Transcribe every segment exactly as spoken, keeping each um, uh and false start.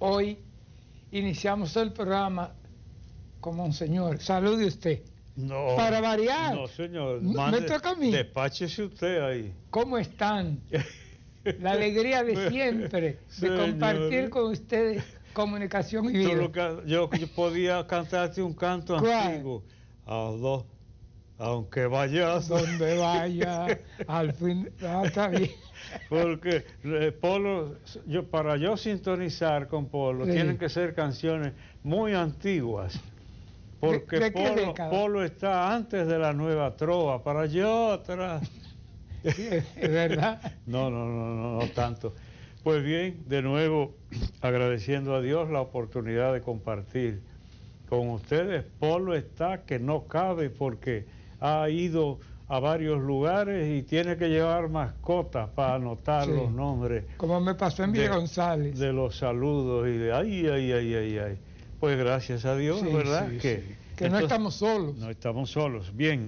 Hoy iniciamos el programa con Monseñor. Salude usted. No. Para variar. No, señor. Me Mande, toca a mí. Despáchese usted ahí. ¿Cómo están? La alegría de siempre, de Señor. compartir con ustedes comunicación y vida. Tú lo que, yo, yo podía cantarte un canto ¿Cuál? antiguo. A dos, aunque vayas. Donde vaya, al fin. Ah, está bien. Porque eh, Polo, yo, para yo sintonizar con Polo, Sí. tienen que ser canciones muy antiguas. Porque ¿De- de qué Polo, década? Polo está antes de la nueva trova, para yo atrás. Sí, es verdad. No, no, no, no, no tanto. Pues bien, de nuevo agradeciendo a Dios la oportunidad de compartir con ustedes. Polo está que no cabe porque ha ido a varios lugares y tiene que llevar mascotas para anotar Sí. los nombres. Como me pasó en Villa de, González. de los saludos y de ay, ay, ay, ay, ay. Pues gracias a Dios, Sí, ¿verdad? sí, que sí. Que no estamos solos. No estamos solos. Bien.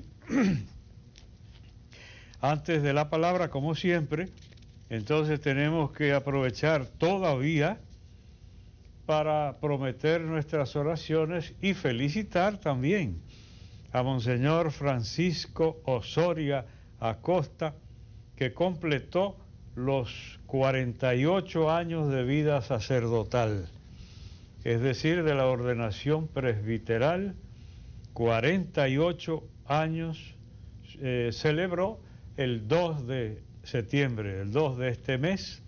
Antes de la palabra, como siempre, entonces tenemos que aprovechar todavía para prometer nuestras oraciones y felicitar también a Monseñor Francisco Osoria Acosta, que completó los cuarenta y ocho años de vida sacerdotal, es decir, de la ordenación presbiteral. Cuarenta y ocho años eh, celebró el dos de septiembre, el dos de este mes,